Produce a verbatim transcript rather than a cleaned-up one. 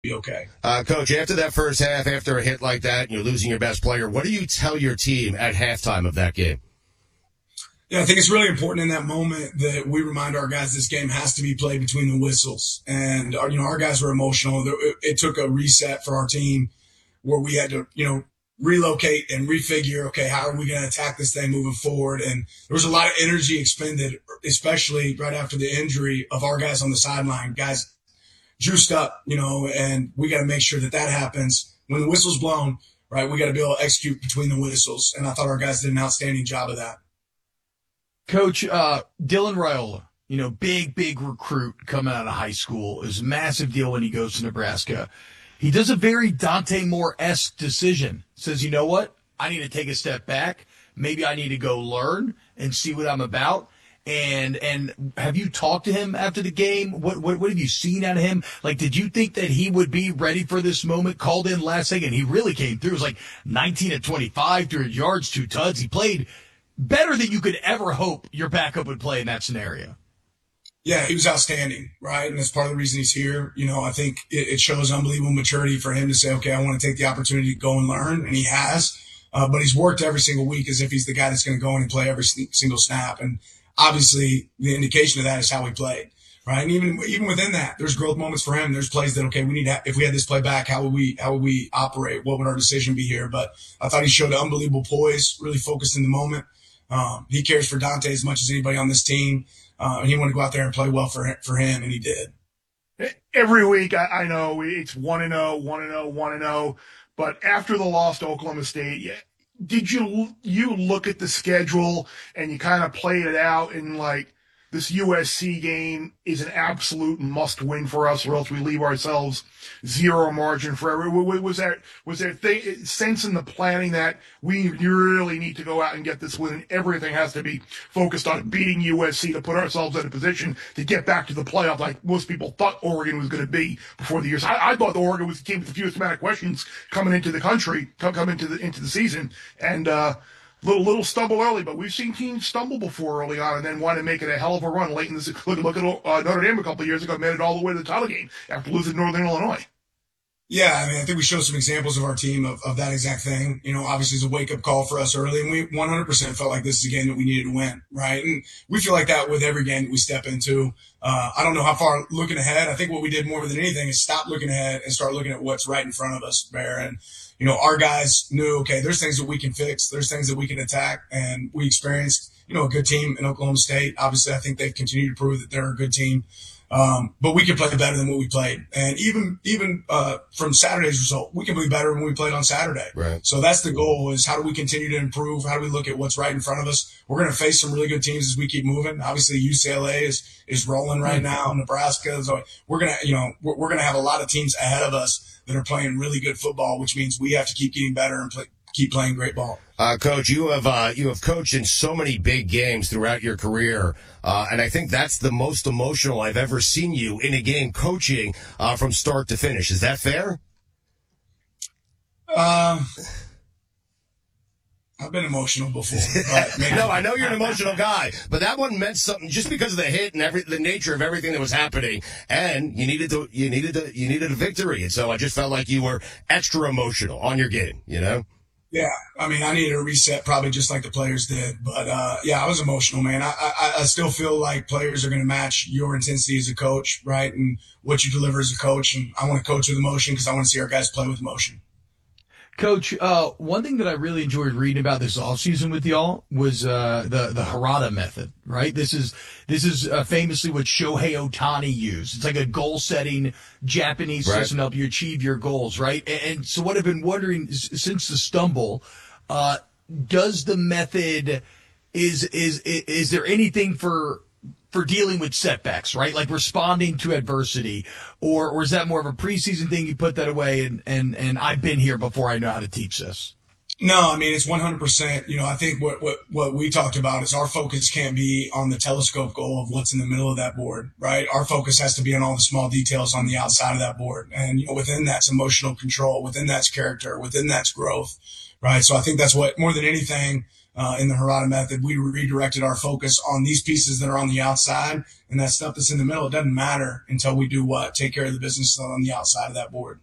be okay. Uh, Coach, after that first half, after a hit like that, and you're losing your best player, what do you tell your team at halftime of that game? Yeah, I think it's really important in that moment that we remind our guys this game has to be played between the whistles. And, our, you know, our guys were emotional. It, it took a reset for our team where we had to, you know, relocate and refigure, okay, how are we going to attack this thing moving forward? And there was a lot of energy expended, especially right after the injury of our guys on the sideline. Guys juiced up, you know, and we got to make sure that that happens. When the whistle's blown, right, we got to be able to execute between the whistles. And I thought our guys did an outstanding job of that. Coach, uh, Dylan Raiola, you know, big, big recruit coming out of high school. It was a massive deal when he goes to Nebraska. He does a very Dante Moore-esque decision. Says, you know what? I need to take a step back. Maybe I need to go learn and see what I'm about. And and have you talked to him after the game? What, what what have you seen out of him? Like, did you think that he would be ready for this moment? Called in last second. He really came through. It was like nineteen of twenty-five, three hundred yards, two tuds. He played better than you could ever hope your backup would play in that scenario. Yeah, he was outstanding, right? And that's part of the reason he's here. You know, I think it, it shows unbelievable maturity for him to say, okay, I want to take the opportunity to go and learn. And he has. Uh, but he's worked every single week as if he's the guy that's going to go in and play every single snap. And obviously, the indication of that is how he played, right? And even even within that, there's growth moments for him. There's plays that, okay, we need to, if we had this play back, how would we how would we operate? What would our decision be here? But I thought he showed unbelievable poise, really focused in the moment. Um, he cares for Dante as much as anybody on this team. Uh, he wanted to go out there and play well for for him, and he did. Every week, I, I know it's one and zero, one and zero, one and zero. But after the loss to Oklahoma State, yeah, did you you look at the schedule and you kind of played it out and like, this U S C game is an absolute must-win for us, or else we leave ourselves zero margin forever? Was there was there th- sense in the planning that we really need to go out and get this win, and everything has to be focused on beating U S C to put ourselves in a position to get back to the playoff, like most people thought Oregon was going to be before the years? I, I thought the Oregon was the team with the fewest amount of questions coming into the country, come, come into the into the season, and. uh Little little stumble early, but we've seen teams stumble before early on and then want to make it a hell of a run late in the season. Look, look at uh, Notre Dame a couple of years ago, made it all the way to the title game after losing Northern Illinois. Yeah, I mean, I think we showed some examples of our team of, of that exact thing. You know, obviously it's a wake-up call for us early, and we one hundred percent felt like this is a game that we needed to win, right? And we feel like that with every game that we step into. Uh, I don't know how far looking ahead. I think what we did more than anything is stop looking ahead and start looking at what's right in front of us, Bear. And, you know, our guys knew, okay, there's things that we can fix. There's things that we can attack. And we experienced, you know, a good team in Oklahoma State. Obviously, I think they've continued to prove that they're a good team. Um, but we can play better than what we played. And even, even, uh, from Saturday's result, we can play better than we played on Saturday. Right. So that's the goal, is how do we continue to improve? How do we look at what's right in front of us? We're going to face some really good teams as we keep moving. Obviously, U C L A is, is rolling right now. Nebraska. So we're going to, you know, we're, we're going to have a lot of teams ahead of us that are playing really good football, which means we have to keep getting better and play, keep playing great ball. Uh, Coach, you have uh, you have coached in so many big games throughout your career, uh, and I think that's the most emotional I've ever seen you in a game coaching uh, from start to finish. Is that fair? Um, I've been emotional before. But maybe. No, I know you're an emotional guy, but that one meant something just because of the hit and every the nature of everything that was happening, and you needed to you needed to you needed a victory, and so I just felt like you were extra emotional on your game, you know. Yeah, I mean, I needed a reset, probably just like the players did. But, uh, yeah, I was emotional, man. I, I, I still feel like players are going to match your intensity as a coach, right, and what you deliver as a coach. And I want to coach with emotion because I want to see our guys play with emotion. Coach, uh, one thing that I really enjoyed reading about this offseason with y'all was uh, the the Harada method, right? This is this is uh, famously what Shohei Ohtani used. It's like a goal-setting Japanese right. system to help you achieve your goals, right? And, and so what I've been wondering is, since the stumble, uh, does the method is is is, is there anything for for dealing with setbacks, right? Like responding to adversity, or, or is that more of a preseason thing? You put that away and, and, and I've been here before, I know how to teach this. No, I mean, it's one hundred percent. You know, I think what, what, what we talked about is our focus can't be on the telescope goal of what's in the middle of that board, right? Our focus has to be on all the small details on the outside of that board. And, you know, within that's emotional control, within that's character, within that's growth, right? So I think that's what, more than anything, uh, in the Harada method, we redirected our focus on these pieces that are on the outside, and that stuff that's in the middle, it doesn't matter until we do what? Take care of the business on the outside of that board.